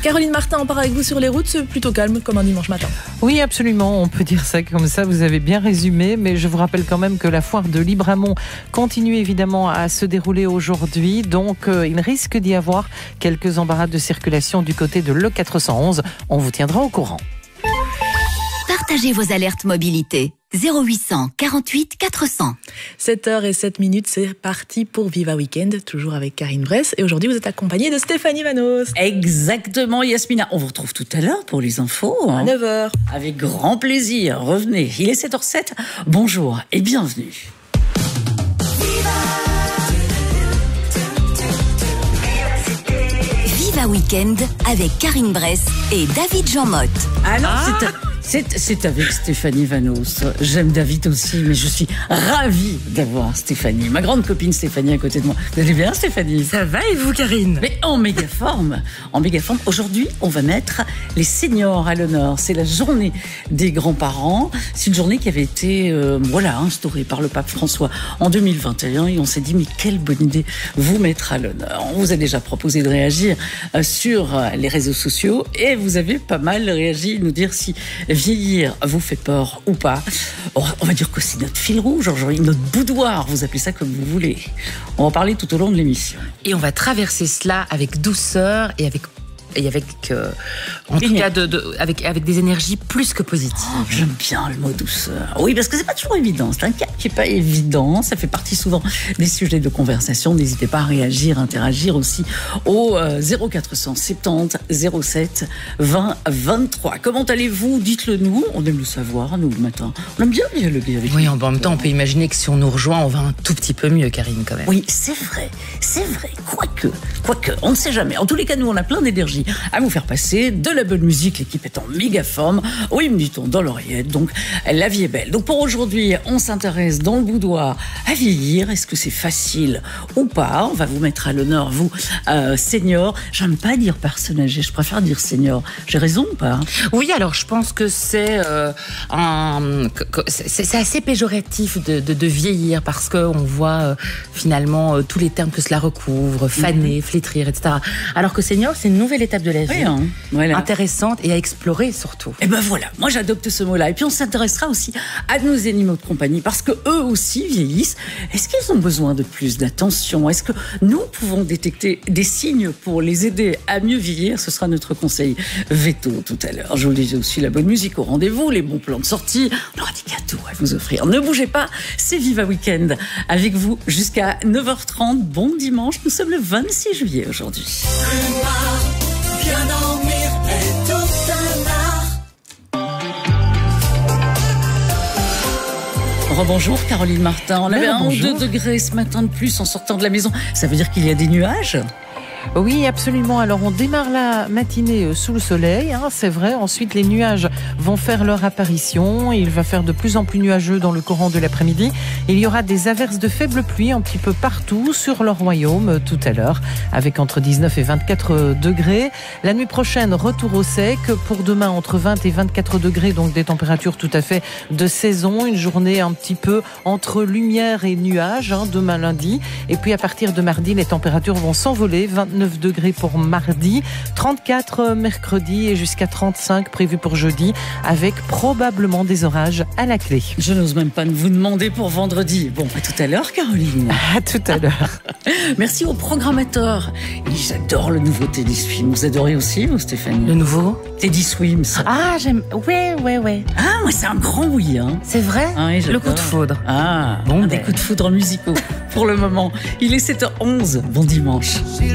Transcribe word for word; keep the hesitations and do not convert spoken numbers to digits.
Caroline Martin, on part avec vous sur les routes, c'est plutôt calme comme un dimanche matin. Oui, absolument, on peut dire ça comme ça, vous avez bien résumé, mais je vous rappelle quand même que la foire de Libramont continue évidemment à se dérouler aujourd'hui, donc euh, il risque d'y avoir quelques embarras de circulation du côté de l'E quatre cent onze, on vous tiendra au courant. Partagez vos alertes mobilité. zéro huit cent quarante-huit quatre cents. sept heures zéro sept minutes, c'est parti pour Viva Weekend, toujours avec Karine Bress. Et aujourd'hui, vous êtes accompagnée de Stéphanie Vanos. Exactement, Yasmina. On vous retrouve tout à l'heure pour les infos. Hein. À neuf heures. Avec grand plaisir. Revenez. Il est sept heures zéro sept. Bonjour et bienvenue. Viva Weekend avec Karine Bress et David Jean-Motte. Alors, ah c'est... C'est, c'est avec Stéphanie Vanos. J'aime David aussi, mais je suis ravie d'avoir Stéphanie, ma grande copine Stéphanie à côté de moi. Vous allez bien, Stéphanie? Ça va et vous, Karine? Mais en méga forme. En méga forme. Aujourd'hui, on va mettre les seniors à l'honneur. C'est la journée des grands-parents. C'est une journée qui avait été euh, voilà, instaurée par le pape François en deux mille vingt et un. Et on s'est dit, mais quelle bonne idée vous mettre à l'honneur. On vous a déjà proposé de réagir euh, sur les réseaux sociaux et vous avez pas mal réagi, nous dire si vieillir vous fait peur ou pas. On va dire que c'est notre fil rouge, notre boudoir, vous appelez ça comme vous voulez. On va en parler tout au long de l'émission. Et on va traverser cela avec douceur et avec et avec euh, en tout cas de, de, avec, avec des énergies plus que positives. Oh, j'aime bien le mot douceur. Oui, parce que c'est pas toujours évident. C'est un cas qui est pas évident. Ça fait partie souvent des sujets de conversation. N'hésitez pas à réagir, interagir aussi au euh, zéro quatre cent soixante-dix zéro sept vingt vingt-trois. Comment allez-vous? Dites-le nous. On aime le savoir, nous, le matin. On aime bien dialoguer avec Oui, nous. en même temps, on peut imaginer que si on nous rejoint, on va un tout petit peu mieux, Karine, quand même. Oui, c'est vrai. C'est vrai. Quoique, quoique, on ne sait jamais. En tous les cas, nous, on a plein d'énergie à vous faire passer de la bonne musique, l'équipe est en méga forme. Oui, me dit-on dans l'oreillette, donc la vie est belle. Donc pour aujourd'hui, on s'intéresse dans le boudoir à vieillir. Est-ce que c'est facile ou pas? On va vous mettre à l'honneur, vous, euh, senior. J'aime pas dire personne âgée, je préfère dire senior. J'ai raison ou pas? Oui, alors je pense que c'est euh, un, que, c'est, c'est assez péjoratif de, de, de vieillir parce qu'on voit euh, finalement euh, tous les termes que cela recouvre, faner, mmh. flétrir, et cetera. Alors que senior, c'est une nouvelle étape de la vie, oui, hein, voilà. intéressante et à explorer surtout. Et ben voilà, moi j'adopte ce mot-là. Et puis on s'intéressera aussi à nos animaux de compagnie parce que eux aussi vieillissent. Est-ce qu'ils ont besoin de plus d'attention? Est-ce que nous pouvons détecter des signes pour les aider à mieux vieillir? Ce sera notre conseil veto tout à l'heure. Je vous disais aussi la bonne musique au rendez-vous, les bons plans de sortie. On aura des cadeaux à vous offrir. Ne bougez pas, c'est Viva Weekend avec vous jusqu'à neuf heures trente. Bon dimanche, nous sommes le vingt-six juillet aujourd'hui. Bien dormir est tout un art. Rebonjour Caroline Martin. On avait un ou deux degrés ce matin de plus en sortant de la maison. Ça veut dire qu'il y a des nuages? Oui, absolument. Alors, on démarre la matinée sous le soleil, hein, c'est vrai. Ensuite, les nuages vont faire leur apparition. Il va faire de plus en plus nuageux dans le courant de l'après-midi. Il y aura des averses de faible pluie un petit peu partout sur le royaume tout à l'heure, avec entre dix-neuf et vingt-quatre degrés. La nuit prochaine, retour au sec. Pour demain, entre vingt et vingt-quatre degrés, donc des températures tout à fait de saison. Une journée un petit peu entre lumière et nuages, hein, demain lundi. Et puis, à partir de mardi, les températures vont s'envoler. vingt-neuf degrés pour mardi, trente-quatre mercredi et jusqu'à trente-cinq prévu pour jeudi, avec probablement des orages à la clé. Je n'ose même pas vous demander pour vendredi. Bon, à tout à l'heure, Caroline. À tout à l'heure. Merci au programmateur. Et j'adore le nouveau Teddy Swims. Vous adorez aussi, vous, Stéphanie? Le nouveau Teddy Swims. Ah, j'aime. Ouais, ouais, ouais. Ah, moi, c'est un grand oui, hein. C'est vrai? Ah, oui, le coup de foudre. Ah, bon, des ben... coups de foudre musicaux pour le moment. Il est sept heures onze. Bon dimanche.